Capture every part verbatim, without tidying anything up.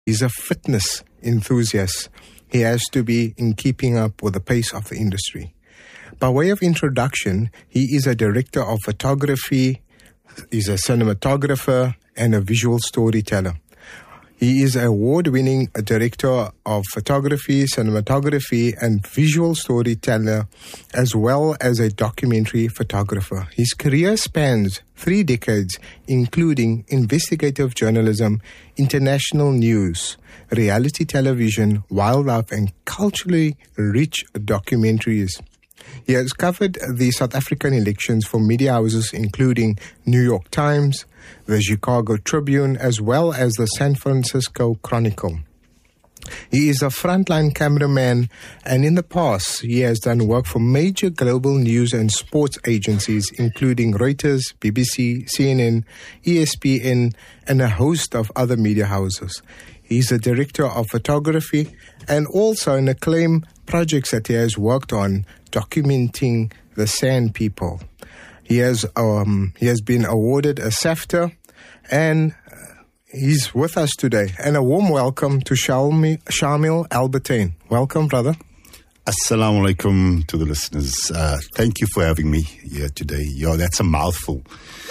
He's a fitness enthusiast. He has to be in keeping up with the pace of the industry. By way of introduction, he is a director of photography, he's a cinematographer, and a visual storyteller. He is an award-winning director of photography, cinematography, and visual storyteller, as well as a documentary photographer. His career spans three decades, including investigative journalism, international news, reality television, wildlife, and culturally rich documentaries. He has covered the South African elections for media houses including New York Times, the Chicago Tribune, as well as the San Francisco Chronicle. He is a frontline cameraman, and in the past, he has done work for major global news and sports agencies, including Reuters, B B C, C N N, E S P N, and a host of other media houses. He's a director of photography and also an acclaimed projects that he has worked on documenting the San people. He has um, he has been awarded a SAFTA, and he's with us today. And a warm welcome to Shamil, Shamil Albertine. Welcome, brother. Assalamu alaikum to the listeners. Uh, thank you for having me here today. Yo, that's a mouthful.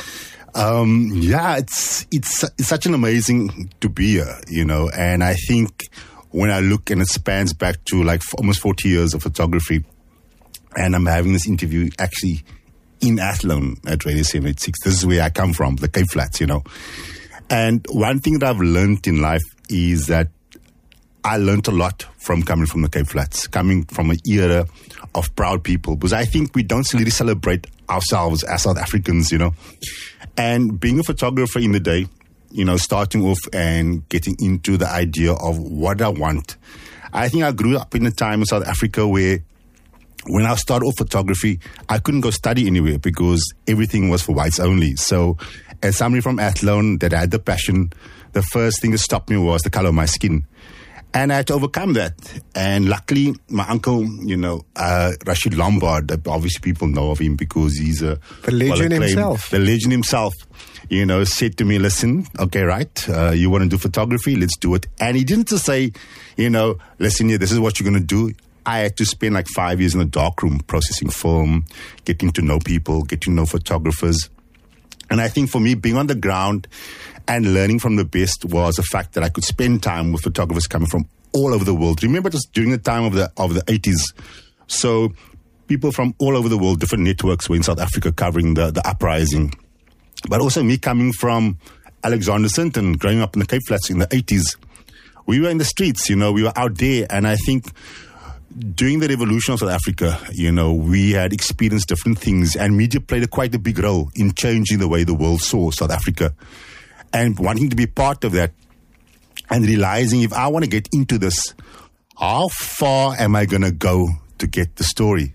Um, yeah, it's, it's it's such an amazing to be here, you know. And I think when I look, and it spans back to like almost forty years of photography, and I'm having this interview actually in Athlone at Radio seven eighty-six. This is where I come from, the Cape Flats, you know. And one thing that I've learned in life is that I learned a lot from coming from the Cape Flats, coming from an era of proud people, because I think we don't really celebrate ourselves as South Africans, you know. And being a photographer in the day, you know, starting off and getting into the idea of what I want. I think I grew up in a time in South Africa where when I started off photography, I couldn't go study anywhere because everything was for whites only. So as somebody from Athlone that had the passion, the first thing that stopped me was the color of my skin. And I had to overcome that. And luckily, my uncle, you know, uh, Rashid Lombard, obviously people know of him because he's a... The legend well himself. The legend himself, you know, said to me, listen, okay, right, uh, you want to do photography? Let's do it. And he didn't just say, you know, listen here, this is what you're going to do. I had to spend like five years in a darkroom processing film, getting to know people, getting to know photographers. And I think for me, being on the ground and learning from the best was the fact that I could spend time with photographers coming from all over the world. Remember, just during the time of the of the eighties. So people from all over the world, different networks were in South Africa covering the, the uprising. But also me coming from Alexander Sinton, growing up in the Cape Flats in the eighties. We were in the streets, you know, we were out there. And I think during the revolution of South Africa, you know, we had experienced different things, and media played a quite a big role in changing the way the world saw South Africa. And wanting to be part of that and realizing if I want to get into this, how far am I going to go to get the story?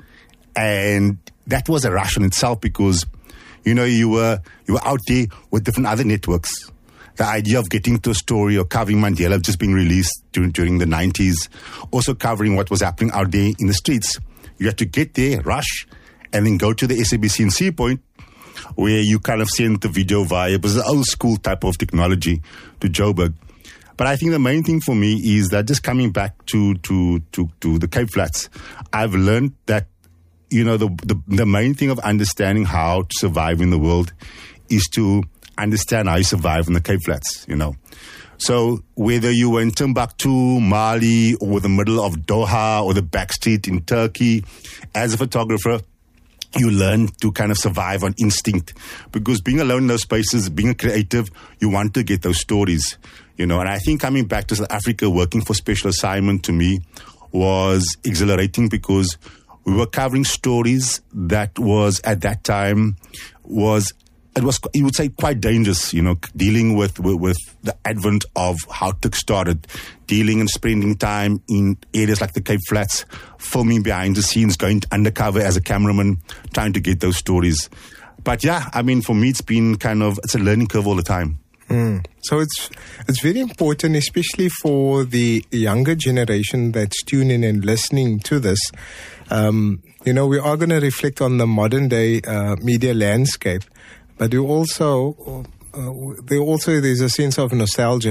And that was a rush in itself because, you know, you were you were out there with different other networks. The idea of getting to a story or covering Mandela just being released during, during the nineties, also covering what was happening out there in the streets. You had to get there, rush, and then go to the S A B C in Sea Point, where you kind of send the video via, it was the old school type of technology, to Joburg. But I think the main thing for me is that just coming back to to to, to the Cape Flats, I've learned that, you know, the, the the main thing of understanding how to survive in the world is to understand how you survive in the Cape Flats, you know. So whether you were in Timbuktu, Mali, or the middle of Doha, or the backstreet in Turkey, as a photographer, you learn to kind of survive on instinct. Because being alone in those spaces, being a creative, you want to get those stories, you know. And I think coming back to South Africa, working for Special Assignment to me was exhilarating because we were covering stories that was, at that time, was... It was, you would say, quite dangerous, you know, dealing with, with, with the advent of how T I C started, dealing and spending time in areas like the Cape Flats, filming behind the scenes, going undercover as a cameraman, trying to get those stories. But yeah, I mean, for me, it's been kind of, it's a learning curve all the time. Mm. So it's it's very important, especially for the younger generation that's tuning in and listening to this. Um, you know, we are going to reflect on the modern day uh, media landscape. But you also, uh, there also there's a sense of nostalgia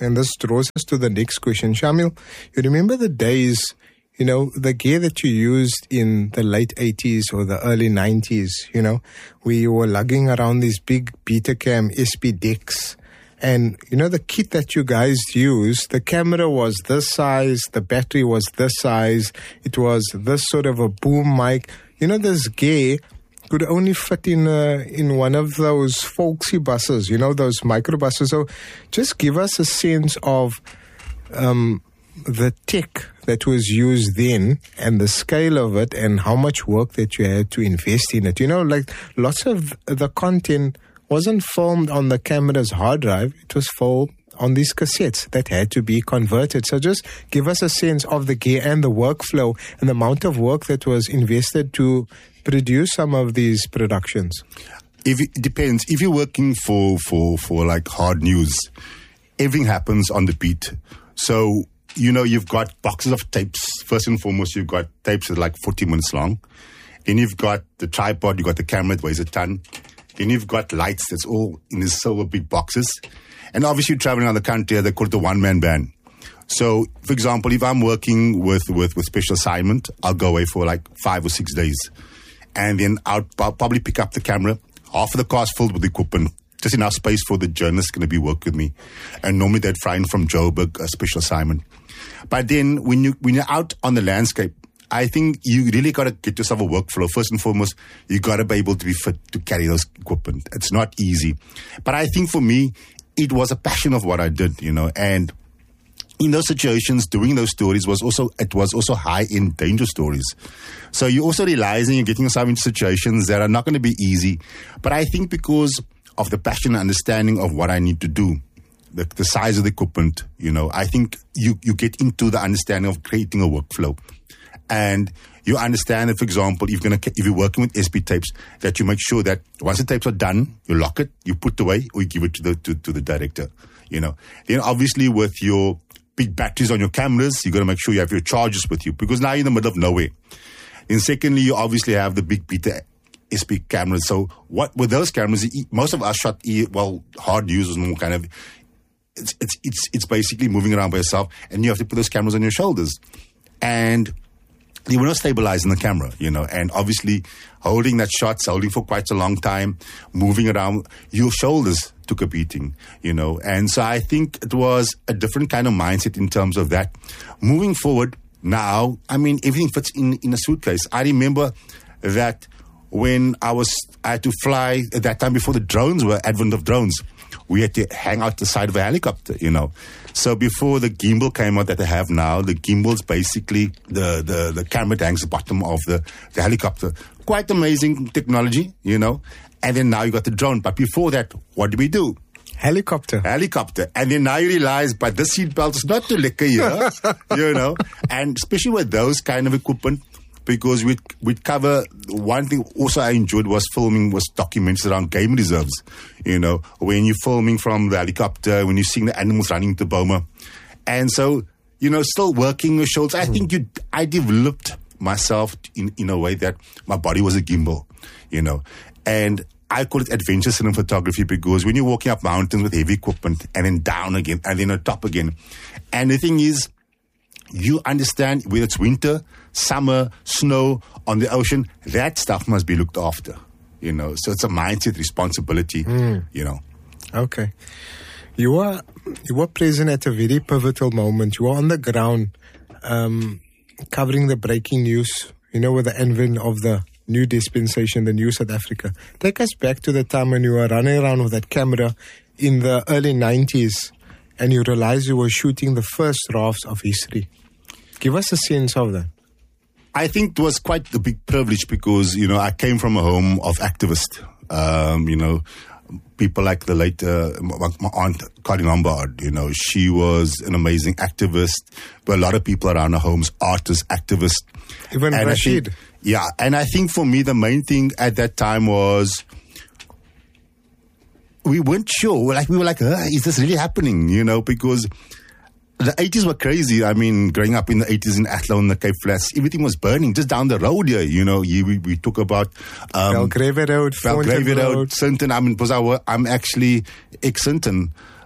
and this draws us to the next question. Shamil, you remember the days, you know, the gear that you used in the late eighties or the early nineties, you know, we were lugging around these big Betacam S P decks. And, you know, the kit that you guys used, the camera was this size, the battery was this size, it was this sort of a boom mic. You know, this gear could only fit in uh, in one of those folksy buses, you know, those microbuses. So just give us a sense of um, the tech that was used then and the scale of it and how much work that you had to invest in it. You know, like lots of the content wasn't filmed on the camera's hard drive. It was filmed on these cassettes that had to be converted. So just give us a sense of the gear and the workflow and the amount of work that was invested to produce some of these productions. If it depends. If you're working for, for, for like hard news, everything happens on the beat. So, you know, you've got boxes of tapes. First and foremost, you've got tapes that are like forty minutes long. Then you've got the tripod, you've got the camera that weighs a ton. Then you've got lights that's all in these silver big boxes. And obviously you're traveling around the country, they call it the one-man band. So, for example, if I'm working with, with, with special assignment, I'll go away for like five or six days. And then I'll, I'll probably pick up the camera. Half of the car's filled with equipment. Just enough space for the journalist going to be work with me. And normally they'd fly in from Joburg, a special assignment. But then when, you, when you're out on the landscape, I think you really got to get yourself a workflow. First and foremost, you got to be able to be fit to carry those equipment. It's not easy. But I think for me, it was a passion of what I did, you know. And in those situations, doing those stories was also, it was also high-end danger stories. So you're also realizing you're getting yourself into situations that are not going to be easy. But I think because of the passion and understanding of what I need to do, the, the size of the equipment, you know, I think you, you get into the understanding of creating a workflow. And you understand that, for example, if you're, gonna, if you're working with S P tapes, that you make sure that once the tapes are done, you lock it, you put it away, or you give it to the to, to the director, you know. Then obviously with your big batteries on your cameras, you got to make sure you have your chargers with you, because now you're in the middle of nowhere. And secondly, you obviously have the big beta S P cameras. So what with those cameras, most of us shot, well, hard news was more kind of, it's, it's, it's, it's basically moving around by yourself, and you have to put those cameras on your shoulders. And you were not stabilizing the camera, you know, and obviously holding that shot, holding for quite a long time, moving around, your shoulders took a beating, you know. And so I think it was a different kind of mindset in terms of that. Moving forward now, I mean, everything fits in, in a suitcase. I remember that when I was, I had to fly at that time before the drones were, advent of drones, we had to hang out the side of a helicopter, you know. So before the gimbal came out that they have now, the gimbal's basically the, the, the camera that hangs at the bottom of the, the helicopter. Quite amazing technology, you know. And then now you got the drone. But before that, what did we do? Helicopter. Helicopter. And then now you realize, but this seatbelt is not too lekker here, you know. And especially with those kind of equipment, because we'd, we'd cover, one thing also I enjoyed was filming was documentaries around game reserves. You know, when you're filming from the helicopter, when you're seeing the animals running to Boma. And so, you know, still working with shoulders. I think you, I developed myself in, in a way that my body was a gimbal, you know. And I call it adventure cinematography, because when you're walking up mountains with heavy equipment and then down again and then on top again. And the thing is, you understand whether it's winter, summer, snow, on the ocean, that stuff must be looked after, you know. So it's a mindset responsibility, mm. you know. Okay. You were, you were present at a very pivotal moment. You were on the ground um, covering the breaking news, you know, with the advent of the new dispensation, the new South Africa. Take us back to the time when you were running around with that camera in the early nineties and you realized you were shooting the first drafts of history. Give us a sense of that. I think it was quite a big privilege because, you know, I came from a home of activists. Um, you know, people like the late, uh, my, my aunt, Cardi Lombard, you know, she was an amazing activist. But a lot of people around our homes, artists, activists. Even and Rashid. Think, yeah. And I think for me, the main thing at that time was we weren't sure. Like, we were like, uh, is this really happening? You know, because the eighties were crazy. I mean, growing up in the eighties in Athlone, the Cape Flats, everything was burning just down the road here. You know, you, we, we talk about um, Belgrave Road, Belgrave Road, Sinton. I mean, because I were, I'm actually ex-Sinton.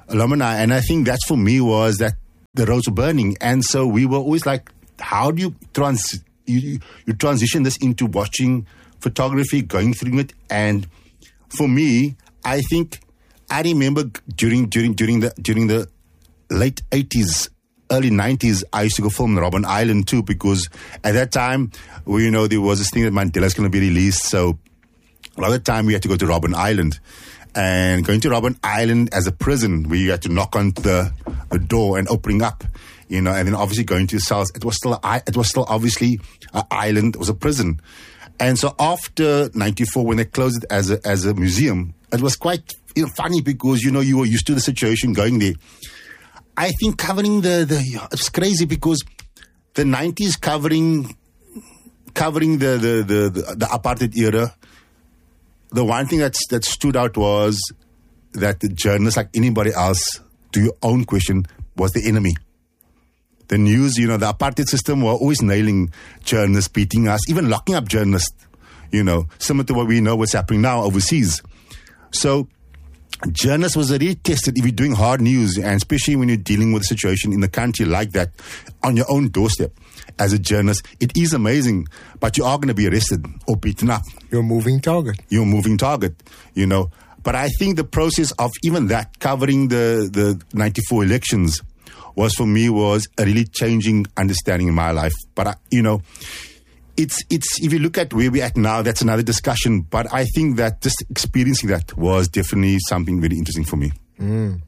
alumni. And I think that's for me was that the roads were burning. And so we were always like, how do you trans you, you transition this into watching photography, going through it? And for me, I think I remember during during during the during the late eighties, early nineties, I used to go film Robben Island too, because at that time, well, you know, there was this thing that Mandela's going to be released. So a lot of the time we had to go to Robben Island. And going to Robben Island as a prison, where you had to knock on the, the door and opening up, you know, and then obviously going to the cells. It was still a, it was still obviously an island. It was a prison. And so after ninety-four, when they closed it as a as a museum, it was quite, you know, funny, because, you know, you were used to the situation going there. I think covering the, the it's crazy, because the nineties covering covering the the, the, the, the apartheid era, the one thing that's, that stood out was that the journalists, like anybody else, to your own question, was the enemy. The news, you know, the apartheid system were always nailing journalists, beating us, even locking up journalists, you know, similar to what we know what's happening now overseas. So journalists was already tested if you're doing hard news, and especially when you're dealing with a situation in the country like that on your own doorstep. As a journalist, it is amazing, but you are going to be arrested or beaten up. You're a moving target. You're a moving target, you know. But I think the process of even that, covering the, the ninety-four elections, was for me was a really changing understanding in my life. But, I, you know, it's, it's if you look at where we're at now, that's another discussion. But I think that just experiencing that was definitely something very interesting for me. Mm.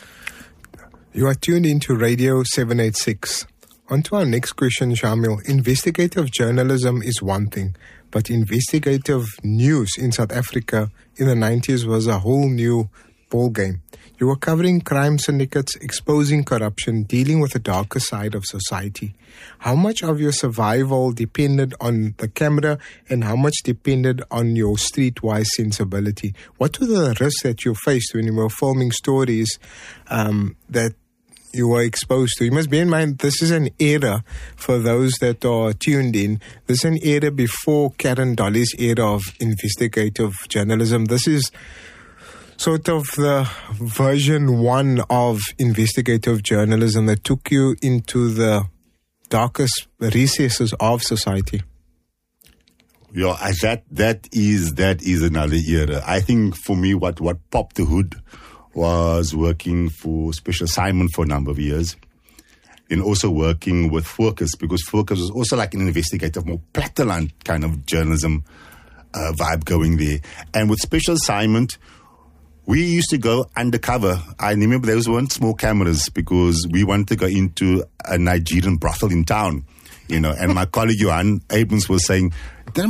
You are tuned into Radio seven eighty-six. On to our next question, Shamil. Investigative journalism is one thing, but investigative news in South Africa in the nineties was a whole new ballgame. You were covering crime syndicates, exposing corruption, dealing with the darker side of society. How much of your survival depended on the camera, and how much depended on your streetwise sensibility? What were the risks that you faced when you were filming stories um, that you were exposed to? You must bear in mind, this is an era, for those that are tuned in, this is an era before Karen Dolly's era of investigative journalism. This is sort of the version one of investigative journalism that took you into the darkest recesses of society. Yeah, that that is that is another era. I think for me, what what popped the hood was working for Special Assignment for a number of years, and also working with Focus, because Focus was also like an investigative, more platterland kind of journalism uh, vibe going there. And with Special Assignment, we used to go undercover. I remember those weren't small cameras, because we wanted to go into a Nigerian brothel in town, you know, and my colleague Johan Abrams was saying, you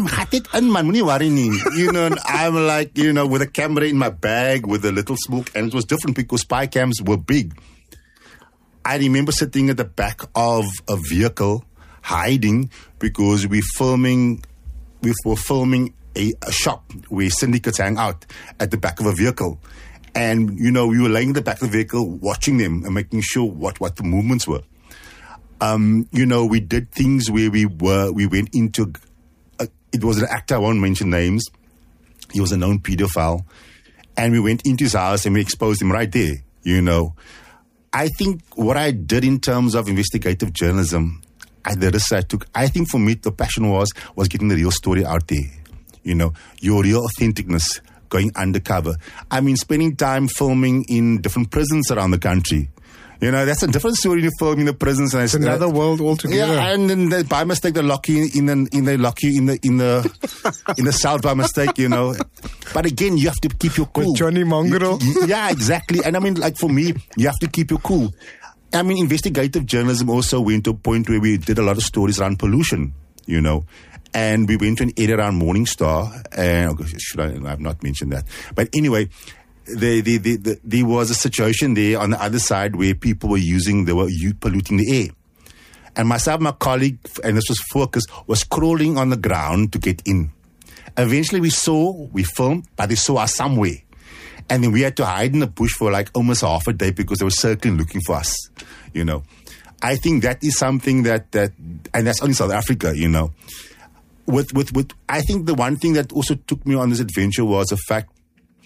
know, and I'm like, you know, with a camera in my bag with a little smoke, and it was different because spy cams were big. I remember sitting at the back of a vehicle, hiding, because we filming, we were filming a, a shop where syndicates hang out at the back of a vehicle. And, you know, we were laying in the back of the vehicle, watching them and making sure what, what the movements were. Um, you know, we did things where we were, we went into, a, it was an actor, I won't mention names. He was a known pedophile. And we went into his house and we exposed him right there, you know. I think what I did in terms of investigative journalism, I, the risk I took, I think for me, the passion was, was getting the real story out there. You know, your real authenticness, going undercover. I mean, spending time filming in different prisons around the country. You know, that's a different story to film in the prisons. And it's another uh, world altogether. Yeah, and then they, by mistake they lock you in, in, in they lock you in the in the in the cell by mistake. You know, but again, you have to keep your cool. With Johnny Mongrel. Yeah, exactly. And I mean, like for me, you have to keep your cool. I mean, investigative journalism also went to a point where we did a lot of stories around pollution. You know. And we went to an area around Morningstar, and oh, should I, I have not mentioned that. But anyway, the, the, the, the, there was a situation there on the other side where people were using, they were polluting the air. And myself, my colleague, and this was Focus, was crawling on the ground to get in. Eventually we saw, we filmed, but they saw us somewhere. And then we had to hide in the bush for like almost half a day because they were circling looking for us, you know. I think that is something that, that and that's only South Africa, you know. With, with, with, I think the one thing that also took me on this adventure was the fact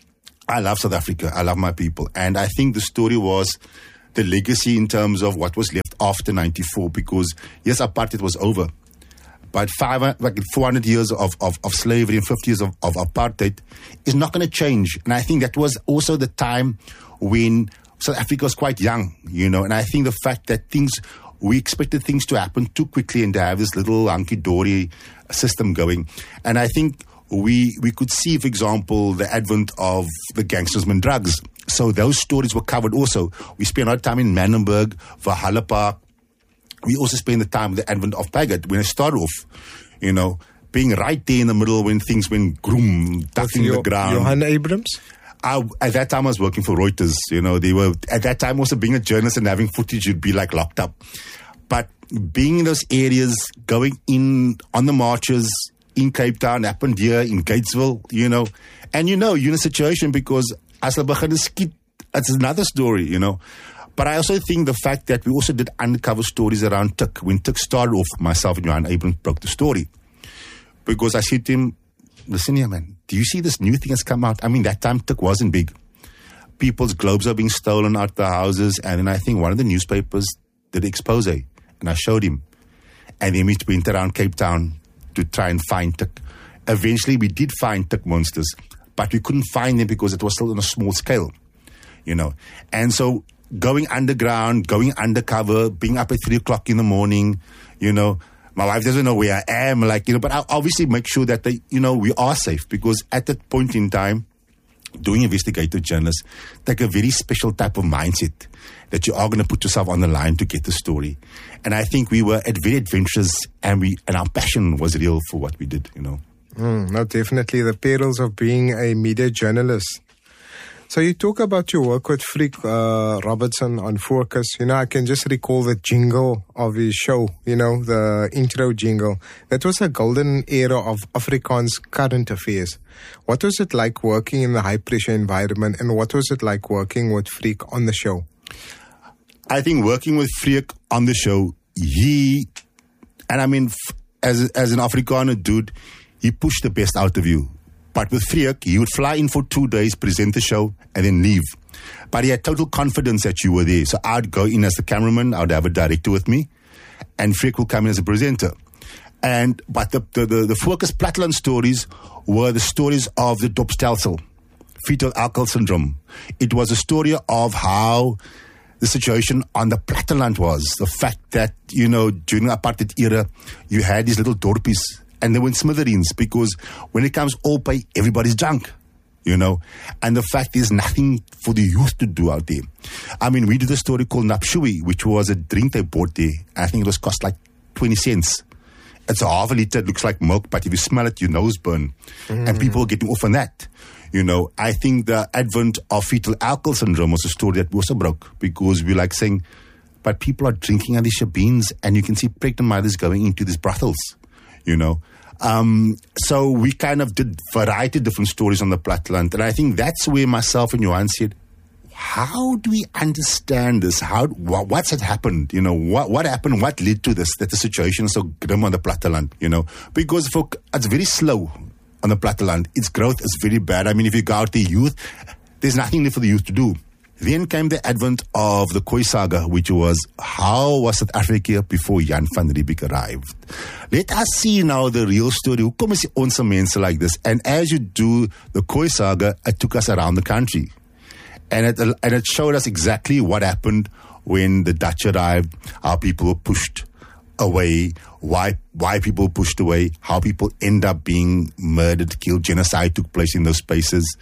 I love South Africa. I love my people. And I think the story was the legacy in terms of what was left after ninety-four, because yes, apartheid was over. But five, like four hundred years of, of, of slavery and fifty years of, of apartheid is not going to change. And I think that was also the time when South Africa was quite young, you know. And I think the fact that things, we expected things to happen too quickly and to have this little hunky-dory system going. And I think we we could see, for example, the advent of the gangsters and drugs. So those stories were covered also. We spent a lot of time in Manenberg, Valhalla Park. We also spent the time with the advent of Pagat when it started off, you know, being right there in the middle when things went groom, touching the ground. Johan Abrams? I, at that time, I was working for Reuters. You know, they were, at that time, also being a journalist and having footage, you'd be like locked up. But being in those areas, going in on the marches in Cape Town, happened here in Gatesville, you know, and you know, you're in a situation because as a begin skiet, it's another story, you know. But I also think the fact that we also did undercover stories around Tik. When Tik started off, myself and Johan Abrams broke the story. Because I said to him, listen here, man, do you see this new thing that's come out? I mean, that time Tik wasn't big. People's globes are being stolen out the houses. And then I think one of the newspapers did an expose. And I showed him. And then we went around Cape Town to try and find Tik. Eventually, we did find Tik monsters. But we couldn't find them because it was still on a small scale. You know. And so going underground, going undercover, being up at three o'clock in the morning, you know, my wife doesn't know where I am, like, you know, but I obviously make sure that they, you know, we are safe, because at that point in time, doing investigative journalists take a very special type of mindset that you are going to put yourself on the line to get the story. And I think we were at very adventurous, and we, and our passion was real for what we did, you know. Mm, no, definitely the perils of being a media journalist. So you talk about your work with Freek uh, Robertson on Fokus. You know, I can just recall the jingle of his show, you know, the intro jingle. That was a golden era of Afrikaans current affairs. What was it like working in the high-pressure environment, and what was it like working with Freek on the show? I think working with Freek on the show, he, and I mean, as, as an Afrikaner dude, he pushed the best out of you. But with Freek, he would fly in for two days, present the show, and then leave. But he had total confidence that you were there. So I'd go in as the cameraman, I'd have a director with me, and Freek would come in as a presenter. And but the the, the, the Fokus Platteland stories were the stories of the Dopstelsel, fetal alcohol syndrome. It was a story of how the situation on the Platteland was. The fact that, you know, during the apartheid era, you had these little dorpies, and they were in smithereens, because when it comes all pay, everybody's drunk, you know. And the fact there's nothing for the youth to do out there. I mean, we did a story called Napshui, which was a drink they bought there. I think it was cost like twenty cents. It's a half a liter, it looks like milk, but if you smell it, your nose burn. Mm. And people are getting off on that. You know, I think the advent of fetal alcohol syndrome was a story that we also broke, because we like saying, but people are drinking at these shebeens, and you can see pregnant mothers going into these brothels, you know. Um, so we kind of did variety of different stories on the Platteland. And I think that's where myself and Johan said, how do we understand this? How, wh- what's had happened? You know, what, what happened? What led to this, that the situation is so grim on the Platteland, you know? Because for, it's very slow on the Platteland. Its growth is very bad. I mean, if you go out the youth, there's nothing left for the youth to do. Then came the advent of the Khoi saga, which was, how was South Africa before Jan van Riebeeck arrived? Let us see now the real story. Hoe kom is ons mense like this? And as you do the Khoi saga, it took us around the country. And it, and it showed us exactly what happened when the Dutch arrived, how people were pushed away, why why people pushed away, how people end up being murdered, killed, genocide took place in those spaces,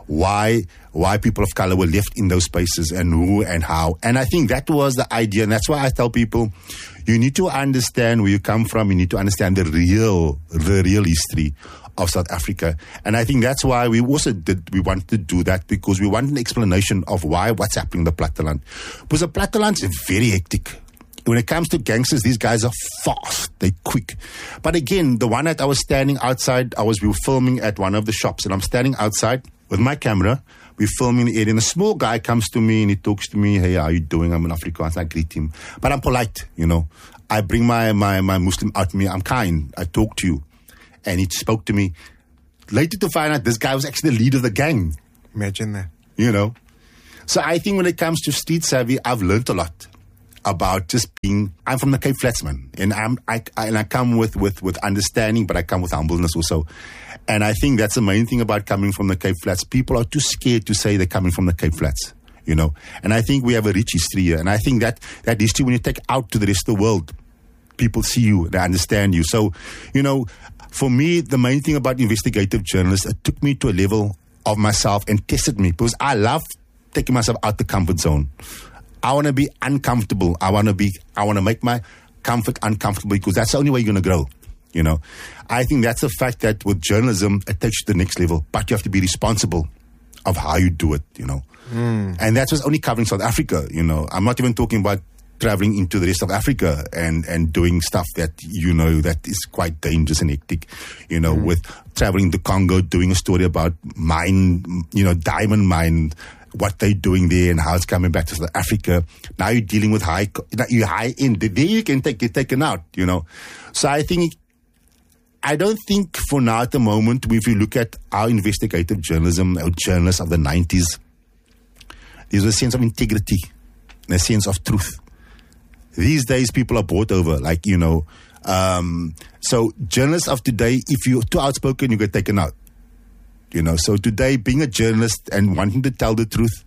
why why people of color were left in those spaces, and who and how. And I think that was the idea, and that's why I tell people, you need to understand where you come from, you need to understand the real, the real history of South Africa. And I think that's why we also did, we wanted to do that, because we want an explanation of why, what's happening in the Platteland. Because the Platteland is very hectic. When it comes to gangsters, these guys are fast, they're quick. But again, the one that I was standing outside, I was, we were filming at one of the shops, and I'm standing outside with my camera, we're filming the area, and a small guy comes to me and he talks to me, hey, how are you doing? I'm an Afrikaans, I greet him. But I'm polite, you know. I bring my, my, my Muslim out to me, I'm kind, I talk to you. And he spoke to me. Later to find out this guy was actually the leader of the gang. Imagine that. You know? So I think when it comes to street savvy, I've learned a lot about just being, I'm from the Cape Flats, man. And I'm, I, I, and I come with, with, with understanding, but I come with humbleness also. And I think that's the main thing about coming from the Cape Flats. People are too scared to say they're coming from the Cape Flats, you know. And I think we have a rich history here. And I think that, that history, when you take out to the rest of the world, people see you, they understand you. So, you know, for me, the main thing about investigative journalists, it took me to a level of myself and tested me, because I love taking myself out the comfort zone. I want to be uncomfortable. I want to be, I want to make my comfort uncomfortable, because that's the only way you're going to grow. You know, I think that's the fact that with journalism, it takes you to the next level, but you have to be responsible of how you do it, you know. Mm. And that's what's only covering South Africa, you know. I'm not even talking about traveling into the rest of Africa and, and doing stuff that, you know, that is quite dangerous and hectic, you know, mm. with traveling to Congo, doing a story about mine, you know, diamond mine, what they're doing there and how it's coming back to South Africa. Now you're dealing with high, you high end. There you can take, get taken out, you know. So I think, I don't think for now at the moment, if you look at our investigative journalism, our journalists of the nineties, there's a sense of integrity and a sense of truth. These days, people are bought over, like, you know. Um, so journalists of today, if you're too outspoken, you get taken out. You know, so today, being a journalist and wanting to tell the truth,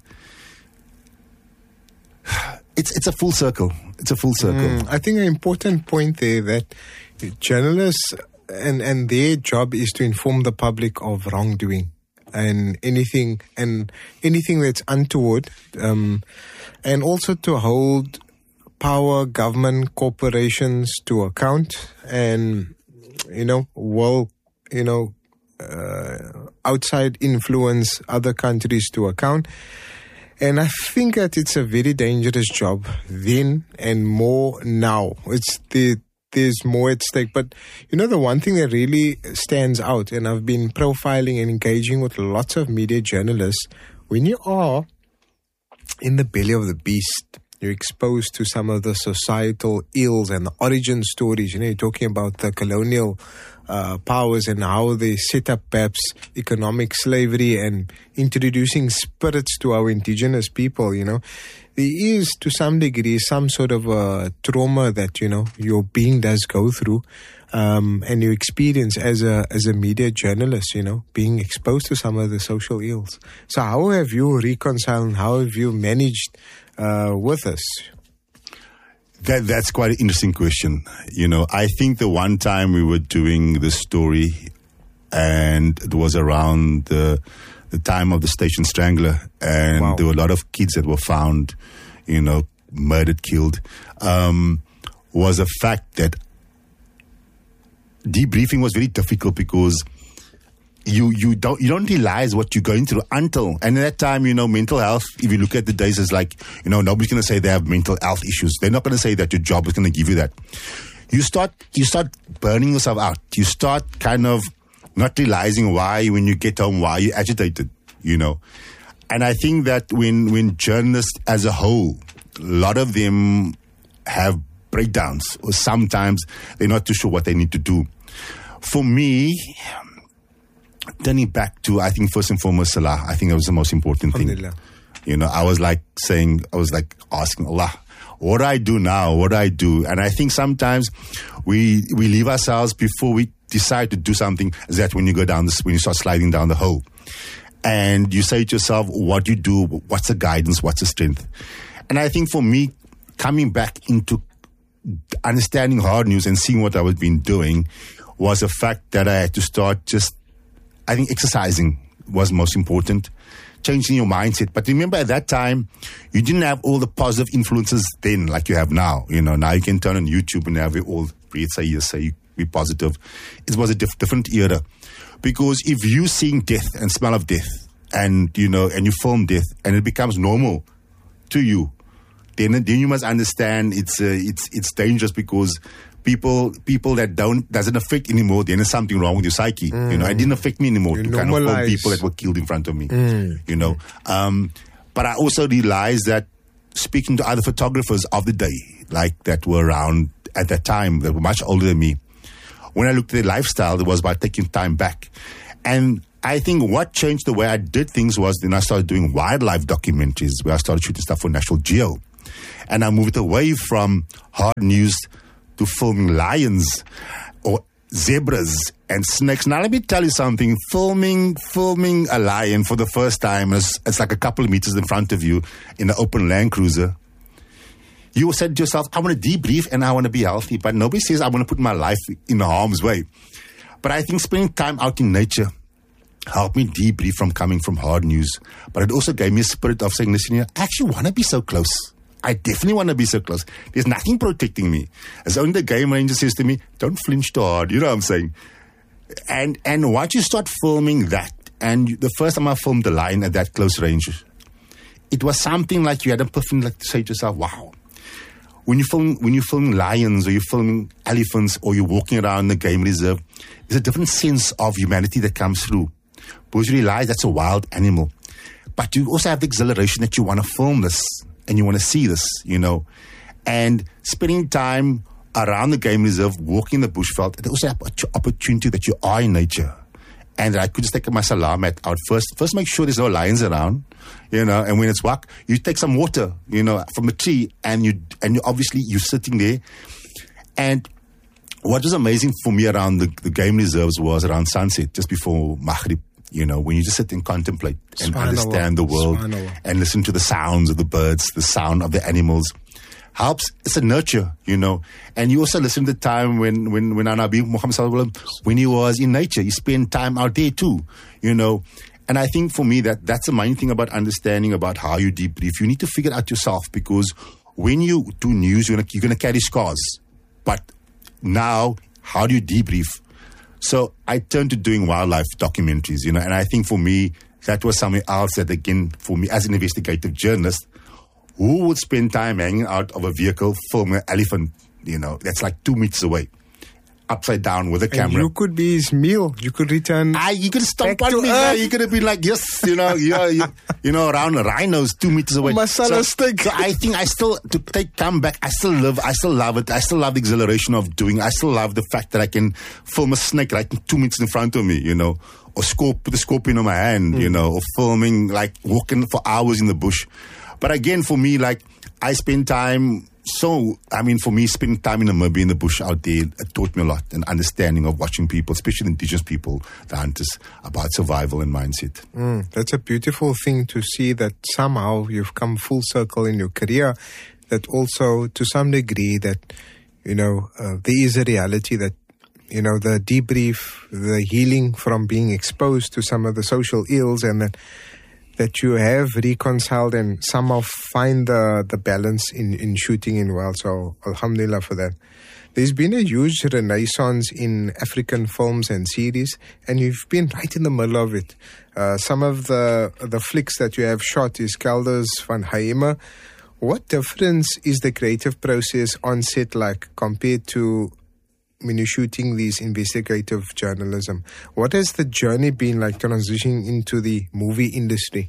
it's it's a full circle. It's a full circle. Mm, I think an important point there that journalists and, and their job is to inform the public of wrongdoing and anything and anything that's untoward, um, and also to hold power, government, corporations to account, and you know, well, you know. Uh, outside influence other countries to account. And I think that it's a very dangerous job then and more now. It's the, there's more at stake. But, you know, the one thing that really stands out, and I've been profiling and engaging with lots of media journalists, when you are in the belly of the beast, you're exposed to some of the societal ills and the origin stories. You know, you're talking about the colonial uh, powers and how they set up perhaps economic slavery and introducing spirits to our indigenous people, you know. There is, to some degree, some sort of a trauma that, you know, your being does go through, um, and you experience as a as a media journalist, you know, being exposed to some of the social ills. So how have you reconciled and how have you managed uh, with us? That that's quite an interesting question. You know, I think the one time we were doing this story, and it was around the the time of the Station Strangler, and wow. there were a lot of kids that were found, you know, murdered, killed, um, was a fact that debriefing was very difficult because you you don't you don't realize what you're going through until, and at that time, you know, mental health, if you look at the days, is like, you know, nobody's going to say they have mental health issues. They're not going to say that your job is going to give you that. You start you start burning yourself out. You start kind of not realizing why, when you get home, why you're agitated, you know. And I think that when when journalists as a whole, a lot of them have breakdowns, or sometimes they're not too sure what they need to do. For me, turning back to, I think, first and foremost, Salah, I think that was the most important thing. You know, I was like saying, I was like asking Allah, what do I do now? What do I do? And I think sometimes we we leave ourselves before we decide to do something. Is that when you go down this, when you start sliding down the hole, and you say to yourself, what do you do? What's the guidance? What's the strength? And I think for me, coming back into understanding hard news and seeing what I was been doing was a fact that I had to start just, I think exercising was most important, changing your mindset. But remember, at that time, you didn't have all the positive influences then like you have now. You know, now you can turn on YouTube and have it all read, say yes, say be positive. It was a diff- different era. Because if you seeing death and smell of death and, you know, and you film death and it becomes normal to you, then, then you must understand it's uh, it's it's dangerous, because people people that don't doesn't affect anymore, then there's something wrong with your psyche. Mm. You know, it didn't affect me anymore you to kind of film people that were killed in front of me. Mm. You know, um, but I also realized that speaking to other photographers of the day, like that were around at that time, that were much older than me, when I looked at their lifestyle, it was about taking time back. And I think what changed the way I did things was then I started doing wildlife documentaries where I started shooting stuff for National Geo. And I moved away from hard news to filming lions or zebras and snakes. Now, let me tell you something. Filming filming a lion for the first time, is, it's like a couple of meters in front of you in an open Land Cruiser. You said to yourself, I want to debrief and I want to be healthy. But nobody says I want to put my life in harm's way. But I think spending time out in nature helped me debrief from coming from hard news. But it also gave me a spirit of saying, listen, I actually want to be so close. I definitely want to be so close. There's nothing protecting me. As only the game ranger says to me, don't flinch too hard. You know what I'm saying? And and once you start filming that, and the first time I filmed the lion at that close range, it was something like you had a epiphany, like to say to yourself, wow. When you film, when you're filming lions or you're filming elephants or you're walking around the game reserve, there's a different sense of humanity that comes through. Because you realize that's a wild animal. But you also have the exhilaration that you want to film this and you want to see this, you know. And spending time around the game reserve, walking the bushveld, there's also an opportunity that you are in nature. And I could just take my salam mat out first. First, make sure there's no lions around, you know. And when it's wak, you take some water, you know, from a tree, and you and you obviously you're sitting there. And what was amazing for me around the, the game reserves was around sunset, just before Maghrib, you know, when you just sit and contemplate and understand the world and listen to the sounds of the birds, the sound of the animals. Helps. It's a nurture, you know. And you also listen to the time when, when, when Nabi Muhammad Sallallahu Alaihi Wasallam, when he was in nature, he spent time out there too, you know. And I think for me that that's the main thing about understanding about how you debrief. You need to figure it out yourself, because when you do news, you're gonna, you're gonna carry scars. But now, how do you debrief? So I turned to doing wildlife documentaries, you know. And I think for me, that was something else that, again, for me as an investigative journalist, who would spend time hanging out of a vehicle filming an elephant, you know, that's like two meters away, upside down with a camera. And you could be his meal. You could return. I, you could stop on me. Earth. You could be like, yes, you know, you're, you, you know, around rhinos two meters away. Masala so, steak. So I think I still, to take come back, I still love, I still love it. I still love the exhilaration of doing. I still love the fact that I can film a snake right two meters in front of me, you know, or scorp- put a scorpion on my hand, mm. you know, or filming, like walking for hours in the bush. But again, for me, like, I spend time, so, I mean, for me, spending time in Namibia in the bush out there, it taught me a lot, an understanding of watching people, especially indigenous people, the hunters, about survival and mindset. Mm, that's a beautiful thing to see, that somehow you've come full circle in your career, that also, to some degree, that, you know, uh, there is a reality that, you know, the debrief, the healing from being exposed to some of the social ills, and that that you have reconciled and somehow find the, the balance in, in shooting in wild. So, alhamdulillah for that. There's been a huge renaissance in African films and series, and you've been right in the middle of it. Uh, some of the the flicks that you have shot is Kelders van Heime. What difference is the creative process on set like compared to when you're shooting these investigative journalism? What has the journey been like transitioning into the movie industry?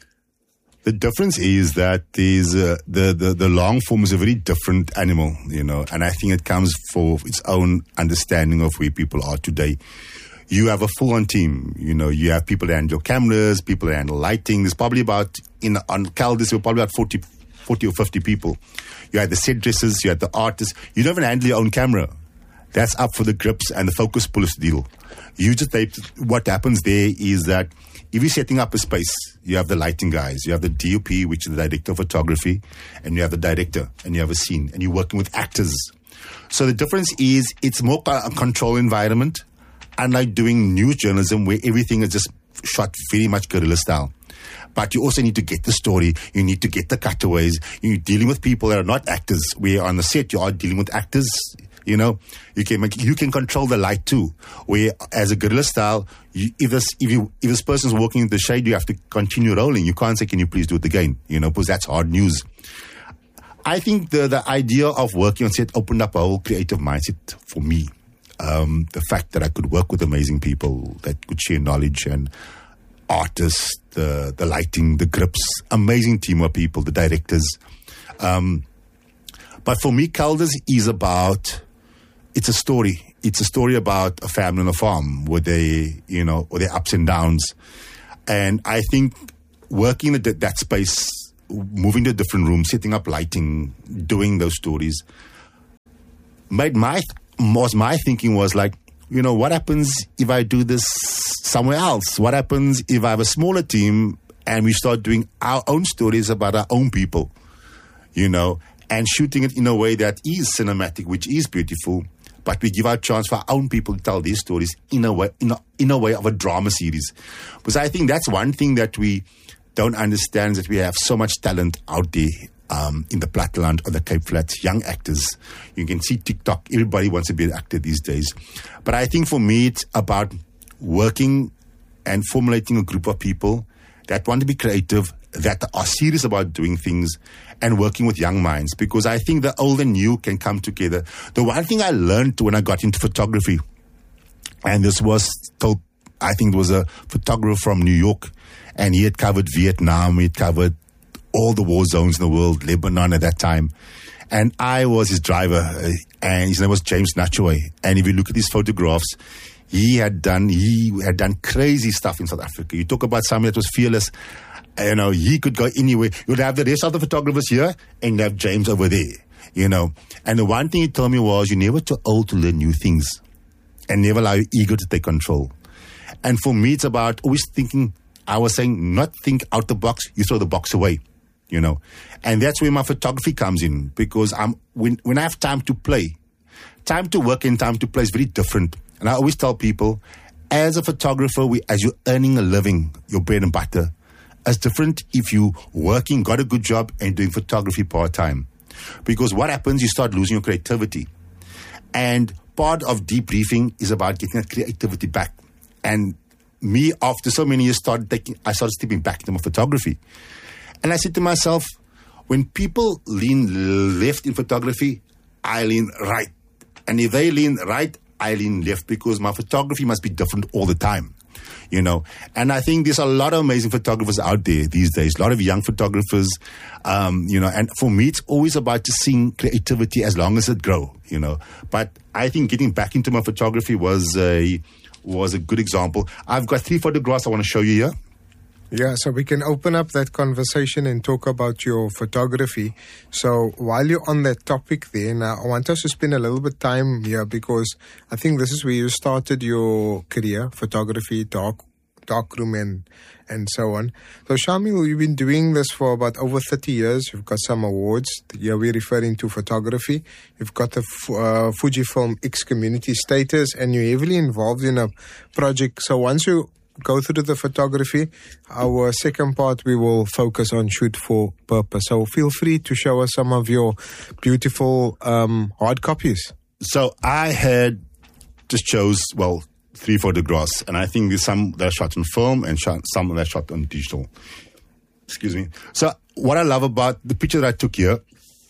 The difference is that there's, uh, the, the, the long form is a very different animal, you know, and I think it comes for its own understanding of where people are today. You have a full-on team, you know, you have people that handle cameras, people that handle lighting. There's probably about, in on Kelders, we're probably about forty, forty or fifty people. You have the set dressers, you have the artists. You don't even handle your own camera. That's up for the grips and the focus pullers to deal. You just, they, what happens there is that if you're setting up a space, you have the lighting guys, you have the D O P, which is the director of photography, and you have the director, and you have a scene, and you're working with actors. So the difference is it's more a control environment, unlike doing news journalism where everything is just shot very much guerrilla style. But you also need to get the story. You need to get the cutaways. You're dealing with people that are not actors. Where on the set you are dealing with actors. You know, you can make, you can control the light too. Where as a guerrilla style, you, if this if you if this person's walking in the shade, you have to continue rolling. You can't say, "Can you please do it again?" You know, because that's hard news. I think the the idea of working on set opened up a whole creative mindset for me. Um, the fact that I could work with amazing people that could share knowledge and artists, the the lighting, the grips, amazing team of people, the directors. Um, but for me, Kelders is about. It's a story. it's a story about a family on a farm with they, you know, with their ups and downs. And I think working in that, that space, moving to a different room, setting up lighting, doing those stories, made my, was my thinking was like, you know, what happens if I do this somewhere else? What happens if I have a smaller team and we start doing our own stories about our own people, you know, and shooting it in a way that is cinematic, which is beautiful, but we give our chance for our own people to tell these stories in a way, in a, in a way of a drama series. Because I think that's one thing that we don't understand, that we have so much talent out there. Um, in the Platteland or the Cape Flats, young actors. You can see TikTok. Everybody wants to be an actor these days. But I think for me, it's about working and formulating a group of people that want to be creative, that are serious about doing things and working with young minds. Because I think the old and new can come together. The one thing I learned when I got into photography, and this was told, I think it was a photographer from New York, and he had covered Vietnam, he had covered all the war zones in the world, Lebanon at that time. And I was his driver, uh, and his name was James Natchaway. And if you look at his photographs, he had done, he had done crazy stuff in South Africa. You talk about somebody that was fearless. You know, he could go anywhere. You'd have the rest of the photographers here, and you'd have James over there, you know. And the one thing he told me was, you're never too old to learn new things, and never allow your ego to take control. And for me, it's about always thinking, I was saying, not think out the box, you throw the box away. You know, and that's where my photography comes in, because I'm when when I have time to play, time to work and time to play is very different. And I always tell people, as a photographer, we, as you're earning a living, your bread and butter, as different if you working, got a good job, and doing photography part time, because what happens, you start losing your creativity, and part of debriefing is about getting that creativity back. And me, after so many years, started taking, I started stepping back into my photography. And I said to myself, when people lean left in photography, I lean right. And if they lean right, I lean left, because my photography must be different all the time, you know. And I think there's a lot of amazing photographers out there these days, a lot of young photographers, um, you know. And for me, it's always about just seeing creativity as long as it grow, you know. But I think getting back into my photography was a, was a good example. I've got three photographs I want to show you here. Yeah, so we can open up that conversation and talk about your photography. So while you're on that topic there, now I want us to spend a little bit of time here, because I think this is where you started your career, photography, dark, darkroom and, and so on. So Shamil, you've been doing this for about over thirty years. You've got some awards. Here we're referring to photography. You've got the uh, Fujifilm X Community status, and you're heavily involved in a project. So once you go through the photography, our second part we will focus on shoot for purpose. So feel free to show us some of your beautiful um, hard copies. So I had just chose, well, three photographs, and I think there's some that are shot on film and shot, some that are shot on digital. Excuse me. So what I love about the picture that I took here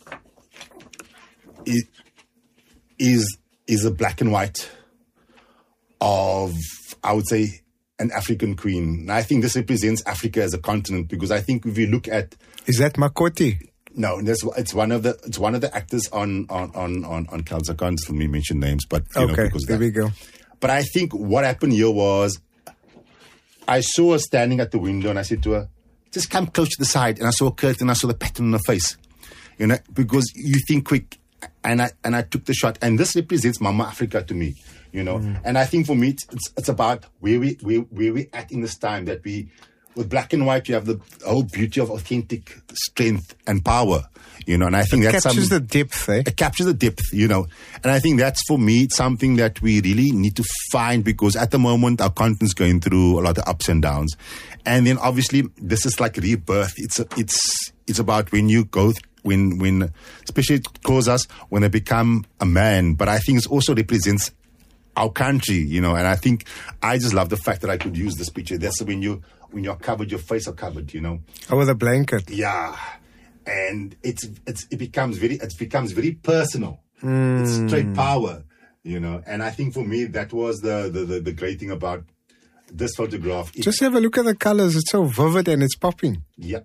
is is, is a black and white of, I would say, an African queen. And I think this represents Africa as a continent, because I think if you look at... Is that Makoti? No, that's, it's one of the it's one of the actors on on on on, on Calza. I can't let me mention names, but you okay, know, because there that. we go. But I think what happened here was, I saw her standing at the window, and I said to her, "Just come close to the side." And I saw a curtain, and I saw the pattern on her face, you know, because you think quick. And I and I took the shot, and this represents Mama Africa to me, you know. Mm. And I think for me, it's it's about where we where where we at in this time, that we, with black and white, you have the whole beauty of authentic strength and power, you know. And I think it that's captures the depth, eh? It captures the depth, you know. And I think that's, for me, something that we really need to find, because at the moment our continent's going through a lot of ups and downs, and then obviously this is like rebirth. It's a, it's it's about when you go. Th- When, when, especially cause us when they become a man, but I think it also represents our country, you know. And I think I just love the fact that I could use this picture. That's when you, when you're covered, your face are covered, you know. Oh, with a blanket. Yeah, and it's it's it becomes very it becomes very personal. Mm. It's straight power, you know. And I think for me that was the the, the, the great thing about this photograph. It, just have a look at the colors. It's so vivid and it's popping. Yeah.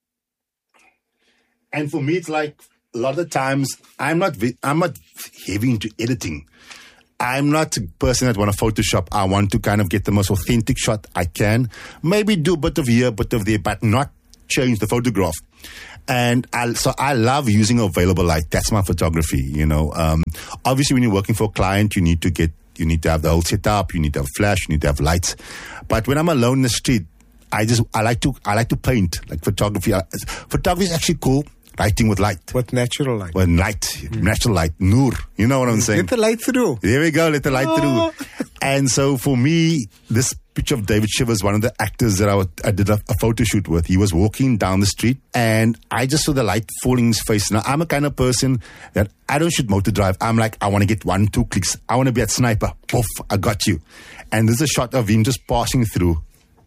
And for me, it's like a lot of the times I'm not I'm not heavy into editing. I'm not a person that want to Photoshop. I want to kind of get the most authentic shot I can. Maybe do a bit of here, a bit of there, but not change the photograph. And I, so I love using available light. That's my photography, you know. Um, obviously, when you're working for a client, you need to get, you need to have the whole setup. You need to have flash. You need to have lights. But when I'm alone in the street, I just, I like to, I like to paint, like photography. Photography is actually cool. Writing with light. With natural light. With light. Mm. Natural light. Noor. You know what I'm saying? Let the light through. There we go. Let the light oh. through. And so for me, this picture of David Shivers, one of the actors that I, w- I did a, a photo shoot with, he was walking down the street and I just saw the light falling in his face. Now, I'm a kind of person that I don't shoot motor drive. I'm like, I want to get one, two clicks. I want to be at sniper. Poof, I got you. And there's a shot of him just passing through.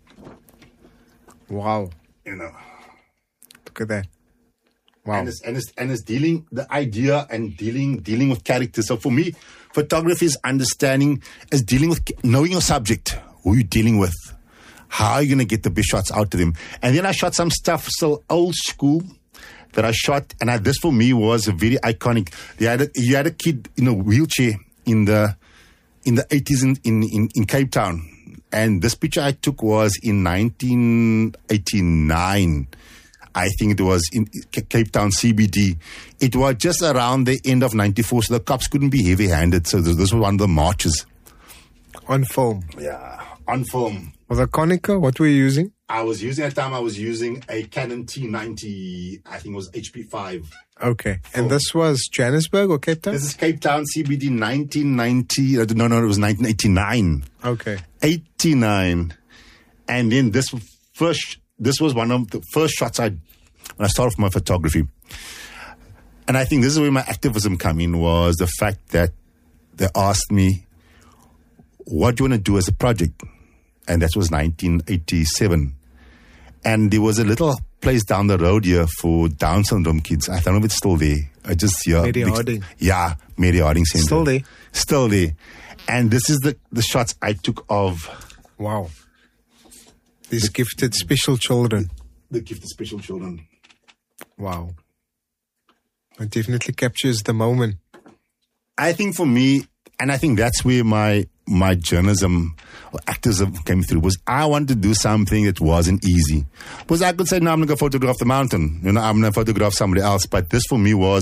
Wow. You know. Look at that. Wow. And it's, and it's and it's dealing the idea and dealing dealing with characters. So for me, photography is understanding, is dealing with knowing your subject, who you're dealing with, how are you going to get the best shots out of them. And then I shot some stuff still old school that I shot, and I, this for me was a very iconic. You had a, you had a kid in a wheelchair in the in the eighties in, in, in, in Cape Town, and this picture I took was in nineteen eighty-nine. I think it was in Cape Town C B D. It was just around the end of ninety-four, so the cops couldn't be heavy-handed. So this was one of the marches. On film? Yeah, on film. Was it Konica? What were you using? I was using, at the time, I was using a Canon T ninety, I think it was H P five. Okay. Film. And this was Johannesburg or Cape Town? This is Cape Town C B D nineteen ninety. No, no, it was nineteen eighty-nine. Okay. eighty-nine. And then this first... This was one of the first shots I, when I started with my photography. And I think this is where my activism came in, was the fact that they asked me, what do you want to do as a project? And that was nineteen eighty-seven. And there was a little place down the road here for Down syndrome kids. I don't know if it's still there. I just, yeah. Mary Harding. Yeah, Mary Harding Center. Still there. Still there. And this is the, the shots I took of. Wow. These the, gifted special children. The gifted special children. Wow. It definitely captures the moment. I think for me, and I think that's where my my journalism or activism came through, was I wanted to do something that wasn't easy. Because I could say, no, I'm going to photograph the mountain. You know, I'm going to photograph somebody else. But this for me was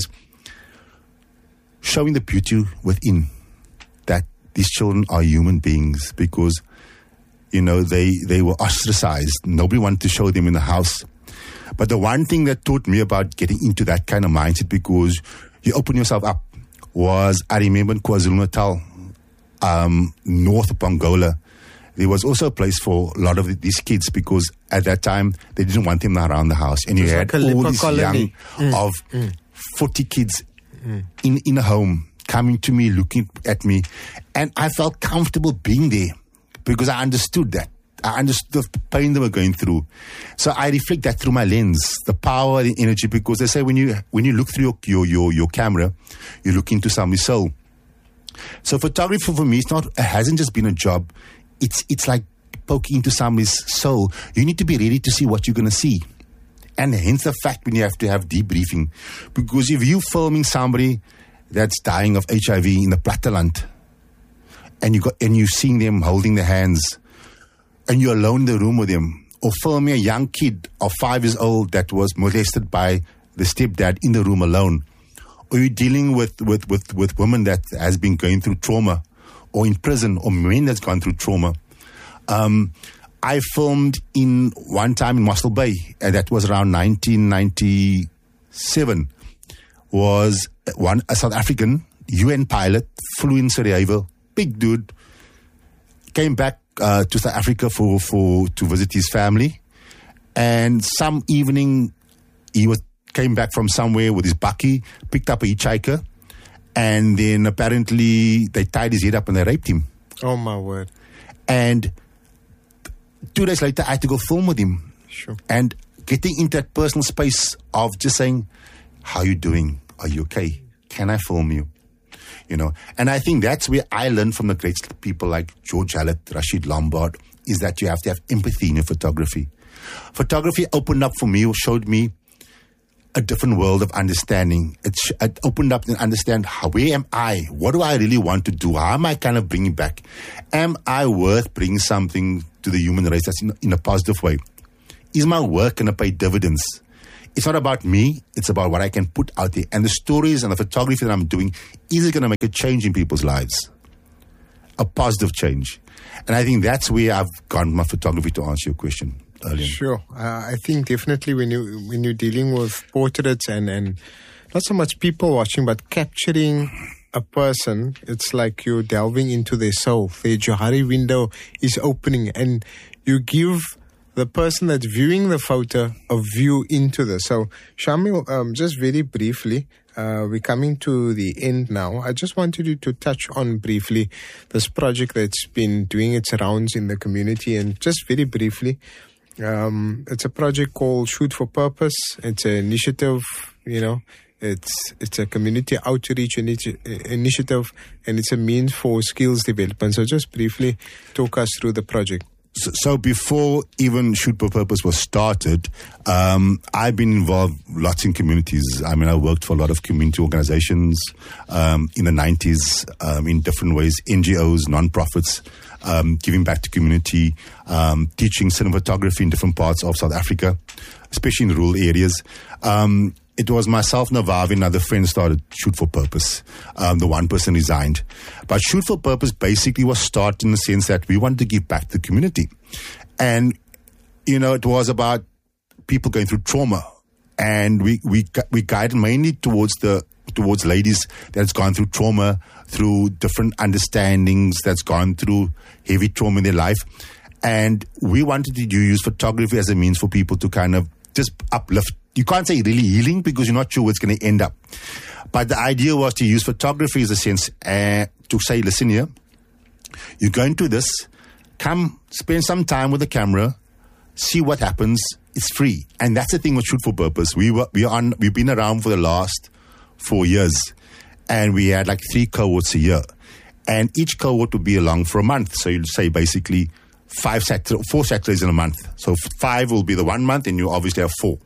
showing the beauty within, that these children are human beings, because you know, they, they were ostracized. Nobody wanted to show them in the house. But the one thing that taught me about getting into that kind of mindset, because you open yourself up, was I remember in KwaZulu-Natal, um, north of Angola, there was also a place for a lot of these kids, because at that time, they didn't want them around the house. And you had like all these colony. young, mm. of mm. forty kids mm. in, in a home coming to me, looking at me. And I felt comfortable being there, because I understood that. I understood the pain they were going through. So I reflect that through my lens, the power, the energy, because they say when you when you look through your, your, your, your camera, you look into somebody's soul. So photography for me, it's not, it hasn't just been a job. It's, it's like poking into somebody's soul. You need to be ready to see what you're going to see. And hence the fact when you have to have debriefing. Because if you're filming somebody that's dying of H I V in the platteland, and you got and you're seeing them holding their hands, and you're alone in the room with them, or filming a young kid of five years old that was molested by the stepdad in the room alone, or you're dealing with, with, with, with women that has been going through trauma, or in prison, or men that's gone through trauma. Um, I filmed in one time in Mossel Bay, and that was around nineteen ninety-seven, was one a South African U N pilot, flew in Sarajevo, big dude, came back uh, to South Africa for, for to visit his family, and some evening he was came back from somewhere with his bakkie, picked up a hitchhiker, and then apparently they tied his head up and they raped him. Oh my word. And two days later I had to go film with him. Sure. And getting into that personal space of just saying, how are you doing? Are you okay? Can I film you? You know, and I think that's where I learned from the great people like George Hallett, Rashid Lombard, is that you have to have empathy in your photography. Photography opened up for me, or showed me a different world of understanding. It, sh- it opened up and understand how, where am I? What do I really want to do? How am I kind of bringing back? Am I worth bringing something to the human race that's in, in a positive way? Is my work going to pay dividends? It's not about me. It's about what I can put out there. And the stories and the photography that I'm doing, is it going to make a change in people's lives? A positive change. And I think that's where I've gone my photography, to answer your question earlier. Sure. Uh, I think definitely when, you, when you're dealing with portraits and, and not so much people watching, but capturing a person, it's like you're delving into their soul. Their Johari window is opening, and you give the person that's viewing the photo a view into this. So, Shamil, um, just very briefly, uh, we're coming to the end now. I just wanted you to touch on briefly this project that's been doing its rounds in the community, and just very briefly, um, it's a project called Shoot for Purpose. It's an initiative, you know, it's it's a community outreach initi- initiative, and it's a means for skills development. So just briefly talk us through the project. So, so before even Shoot for Purpose was started, um, I've been involved lots in communities. I mean, I worked for a lot of community organizations um, in the nineties um, in different ways, N G Os, non-profits, um, giving back to community, um, teaching cinematography in different parts of South Africa, especially in rural areas. Um, It was myself, Navavi, and other friends started Shoot for Purpose. Um, the one person resigned. But Shoot for Purpose basically was started in the sense that we wanted to give back to the community. And, you know, it was about people going through trauma. And we, we, we guided mainly towards the, towards ladies that's gone through trauma, through different understandings, that's gone through heavy trauma in their life. And we wanted to use photography as a means for people to kind of just uplift. You can't say really healing because you're not sure where it's going to end up. But the idea was to use photography as a sense uh, to say, listen here, you're going to this, come spend some time with the camera, see what happens. It's free. And that's the thing with Shoot for Purpose. We were, we are on, we've been around for the last four years and we had like three cohorts a year. And each cohort would be along for a month. So you'd say basically five Saturdays, four Saturdays in a month. So five will be the one month and you obviously have four.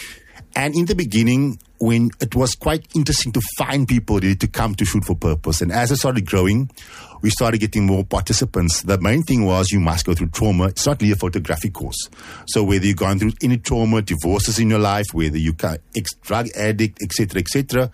And in the beginning, when it was quite interesting to find people ready to come to Shoot for Purpose. And as it started growing, we started getting more participants. The main thing was you must go through trauma. It's not really a photographic course. So whether you've gone through any trauma, divorces in your life, whether you're ex-drug addict, et cetera, et cetera,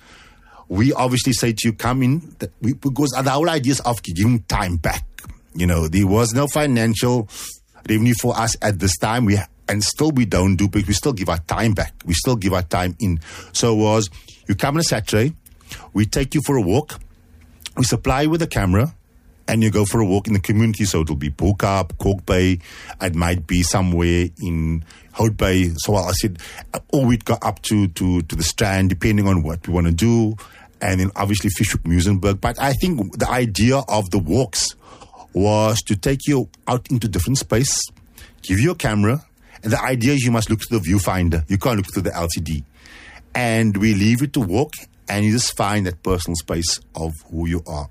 we obviously say to you, come in, that we, because the whole idea is of giving time back. You know, there was no financial revenue for us at this time. We And still we don't do, but we still give our time back. We still give our time in. So it was, you come on a Saturday, we take you for a walk, we supply you with a camera, and you go for a walk in the community. So it'll be Pukap, Cork Bay, it might be somewhere in Hout Bay. So I said, or we'd go up to, to, to the Strand, depending on what we want to do. And then obviously Fischhoek, Muizenberg. But I think the idea of the walks was to take you out into different space, give you a camera. And the idea is you must look through the viewfinder. You can't look through the L C D. And we leave you to walk and you just find that personal space of who you are.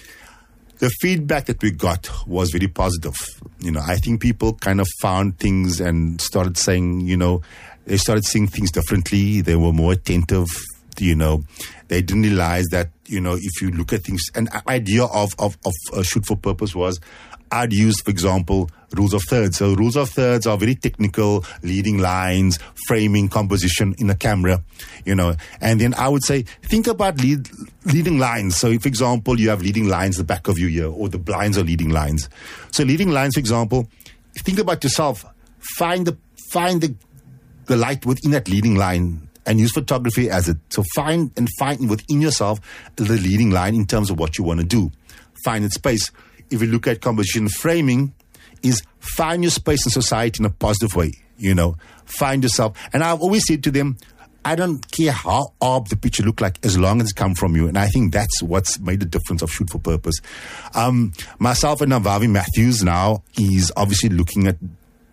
The feedback that we got was very positive. You know, I think people kind of found things and started saying, you know, they started seeing things differently. They were more attentive. You know, they didn't realize that, you know, if you look at things, an idea of, of, of uh, Shoot for Purpose was, I'd use, for example, rules of thirds. So rules of thirds are very technical, leading lines, framing, composition in a camera, you know. And then I would say, think about lead, leading lines. So, if, for example, you have leading lines the back of you here, or the blinds are leading lines. So leading lines, for example, think about yourself. Find the find the the light within that leading line and use photography as it. So find and find within yourself the leading line in terms of what you want to do. Find its space. If you look at composition framing, is find your space in society in a positive way, you know, find yourself. And I've always said to them, I don't care how odd the picture look like as long as it's come from you. And I think that's what's made the difference of Shoot for Purpose. Um, myself and Navavi Matthews now is obviously looking at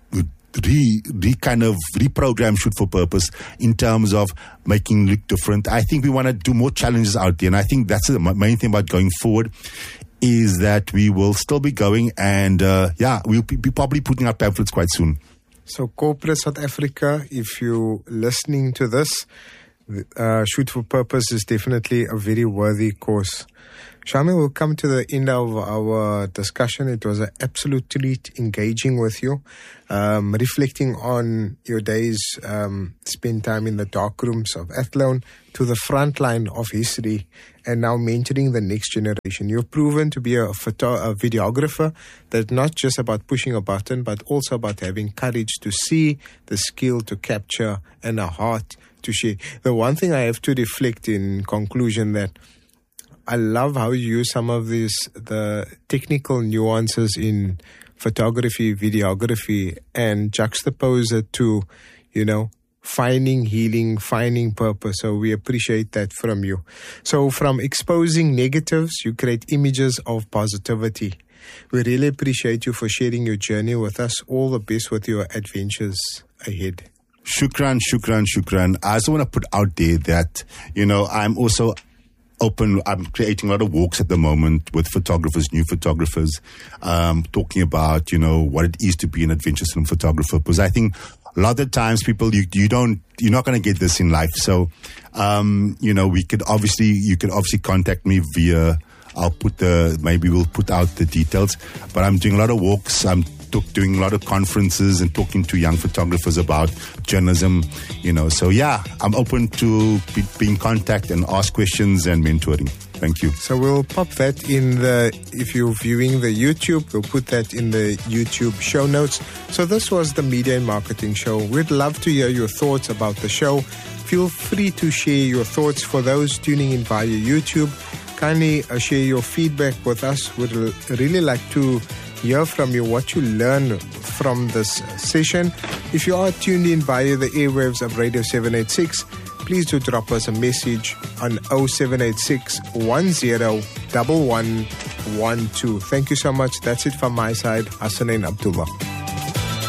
re, re kind of reprogram Shoot for Purpose in terms of making it look different. I think we want to do more challenges out there. And I think that's the main thing about going forward, is that we will still be going and, uh, yeah, we'll be probably putting out pamphlets quite soon. So, Corporate South Africa, if you're listening to this, uh, Shoot for Purpose is definitely a very worthy cause. Shamil, we'll come to the end of our discussion. It was an absolute treat engaging with you, um, reflecting on your days um, spent time in the dark rooms of Athlone to the front line of history and now mentoring the next generation. You've proven to be a, photo- a videographer that's not just about pushing a button, but also about having courage to see, the skill to capture, and a heart to share. The one thing I have to reflect in conclusion that I love how you use some of these, the technical nuances in photography, videography, and juxtapose it to, you know, finding healing, finding purpose. So we appreciate that from you. So from exposing negatives, you create images of positivity. We really appreciate you for sharing your journey with us. All the best with your adventures ahead. Shukran, shukran, shukran. I also want to put out there that, you know, I'm also open. I'm creating a lot of walks at the moment with photographers, new photographers, um, talking about, you know, what it is to be an adventurous film photographer. Because I think a lot of times people, you, you don't, you're not going to get this in life. So, um, you know, we could obviously, you could obviously contact me via, I'll put the, maybe we'll put out the details, but I'm doing a lot of walks. I'm doing a lot of conferences and talking to young photographers about journalism, you know. So yeah, I'm open to be, be in contact and ask questions and mentoring. Thank you. So we'll pop that in the, if you're viewing the YouTube, we'll put that in the YouTube show notes. So this was the Media and Marketing Show. We'd love to hear your thoughts about the show. Feel free to share your thoughts. For those tuning in via YouTube, kindly uh, share your feedback with us. We'd really like to hear from you what you learn from this session. If you are tuned in via the airwaves of Radio seven eighty-six, please do drop us a message on oh seven eight six, one zero, one one one two. Thank you so much. That's it from my side. Hassanin Abdullah.